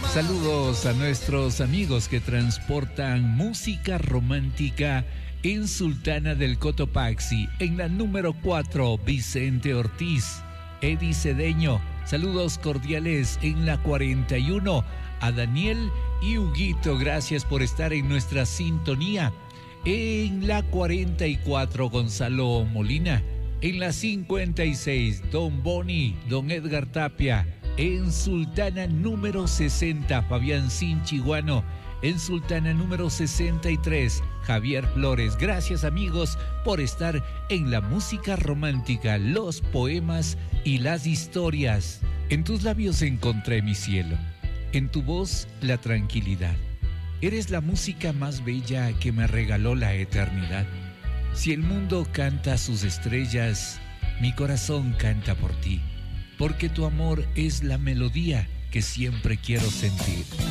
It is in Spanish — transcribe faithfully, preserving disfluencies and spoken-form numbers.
Saludos a nuestros amigos que transportan música romántica en Sultana del Cotopaxi, en la número cuatro, Vicente Ortiz, Eddie Cedeño. Saludos cordiales en la cuarenta y uno a Daniel y Huguito. Gracias por estar en nuestra sintonía. En la cuarenta y cuatro, Gonzalo Molina. En la cincuenta y seis, Don Boni, Don Edgar Tapia. En Sultana número sesenta, Fabián Sinchiguano. En Sultana número sesenta y tres, Javier Flores. Gracias, amigos, por estar en la música romántica, los poemas y las historias. En tus labios encontré mi cielo, en tu voz la tranquilidad. Eres la música más bella que me regaló la eternidad. Si el mundo canta sus estrellas, mi corazón canta por ti, porque tu amor es la melodía que siempre quiero sentir.